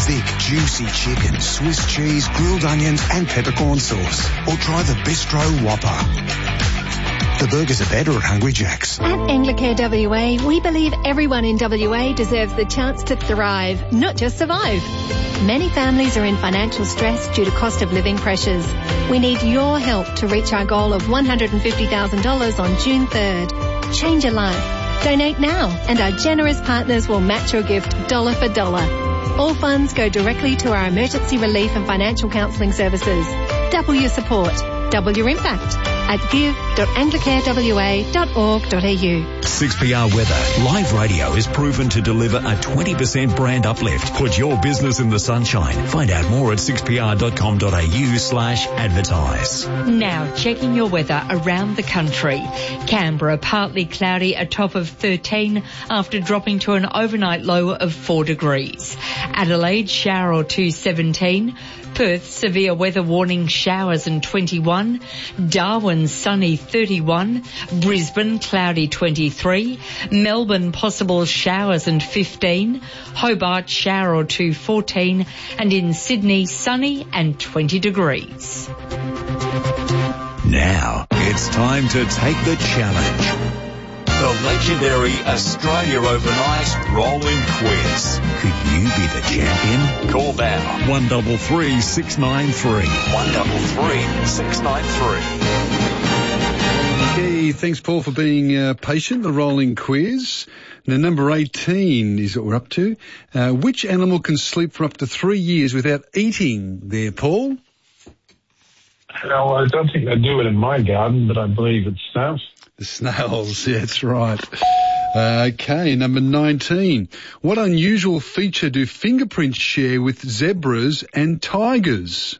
thick, juicy chicken, Swiss cheese, grilled onions and peppercorn sauce. Or try the Bistro Whopper. The burgers are better at Hungry Jack's. At Anglicare WA, we believe everyone in WA deserves the chance to thrive, not just survive. Many families are in financial stress due to cost of living pressures. We need your help to reach our goal of $150,000 on June 3rd. Change a life. Donate now, and our generous partners will match your gift dollar for dollar. All funds go directly to our emergency relief and financial counselling services. Double your support. Double your impact at give.anglicarewa.org.au. 6PR Weather. Live radio is proven to deliver a 20% brand uplift. Put your business in the sunshine. Find out more at 6pr.com.au/advertise. Now, checking your weather around the country. Canberra, partly cloudy, a top of 13 after dropping to an overnight low of 4 degrees. Adelaide, shower or 2, 17. Perth, severe weather warning, showers and 21. Darwin, sunny, 31. Brisbane, cloudy, 23. Melbourne, possible showers and 15. Hobart, shower or 2, 14. And in Sydney, sunny and 20 degrees. Now, it's time to take the challenge. The legendary Australia Overnight Rolling Quiz. Could you be the champion? Call now. 133 693. 133 693. Okay, thanks, Paul, for being patient. The rolling quiz. Now, number 18 is what we're up to. Which animal can sleep for up to 3 years without eating there, Paul? Well, I don't think they do it in my garden, but I believe it's snails. The snails, yeah, that's right. Okay, number 19. What unusual feature do fingerprints share with zebras and tigers?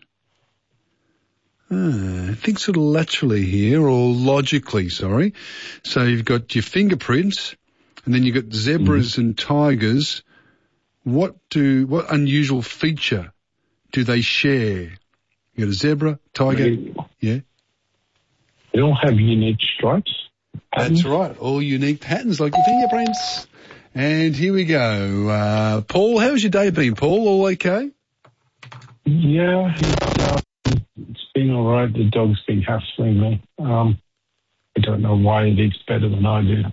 I think sort of laterally here, or logically, sorry. So you've got your fingerprints, and then you've got zebras and tigers. What unusual feature do they share? You got a zebra, tiger, yeah? They all have unique stripes. That's right, all unique patterns like your fingerprints. And here we go. Paul, how's your day been, Paul? All okay? Yeah, it's been all right. The dog's been hassling me. I don't know why it eats better than I do.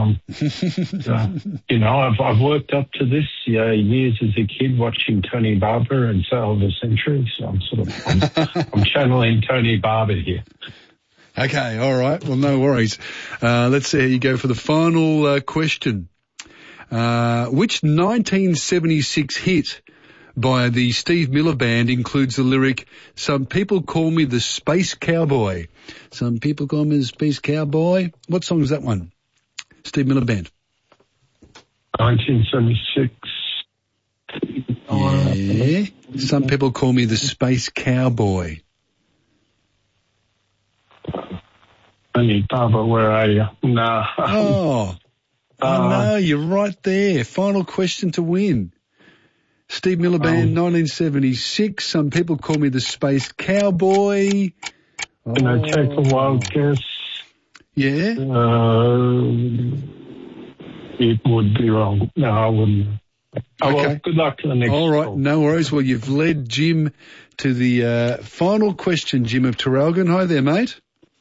I've worked up to this years as a kid watching Tony Barber and Sale of the Century, so I'm channeling Tony Barber here. Okay, all right. Well, no worries. Let's see how you go for the final question. Which 1976 hit by the Steve Miller Band includes the lyric, "Some people call me the Space Cowboy"? Some people call me the Space Cowboy. What song is that one? Steve Miller Band. 1976. Yeah. Some people call me the Space Cowboy. Tony Barber, where are you? Nah. Oh, no, you're right there. Final question to win. Steve Miller Band, 1976. Some people call me the Space Cowboy. Can I take a wild guess? Yeah? It would be wrong. No, I wouldn't. Oh, Okay. well, good luck to the next All right, call. no worries. Well, you've led Jim to the final question, Jim of Terralgan. Hi there, mate.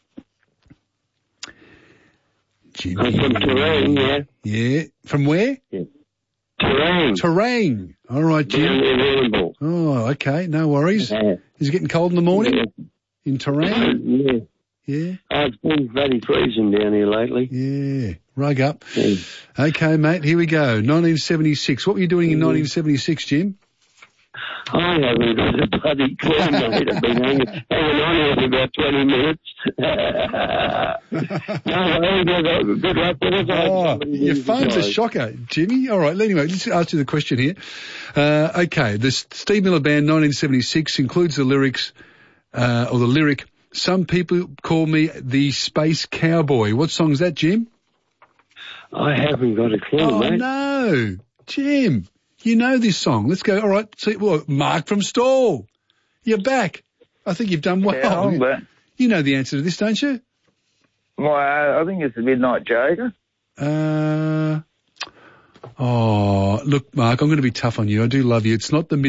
Jim. I'm from Terang, yeah. Yeah. From where? Yeah. Terang. Terang. All right, Jim. Down in Annabelle. Oh, okay. No worries. Yeah. Is it getting cold in the morning? Yeah. In Terang? Yeah. Yeah. Oh, it's been bloody freezing down here lately. Yeah. Rug up. Yeah. Okay, mate. Here we go. 1976. What were you doing in 1976, Jim? I haven't got a bloody clue, mate. I've been hanging on here for about 20 minutes. Good luck with it. Oh, your phone's a shocker, Jimmy. All right. Anyway, let's ask you the question here. Okay. The Steve Miller Band 1976 includes the lyrics, or the lyric, "Some people call me the Space Cowboy." What song is that, Jim? I haven't got a clue, mate. Oh, no. Jim, you know this song. Let's go. All right. See, well, Mark from Stall. You're back. I think you've done well. Yeah, you know the answer to this, don't you? Well, I think it's the Midnight Joker. Look, Mark, I'm going to be tough on you. I do love you. It's not the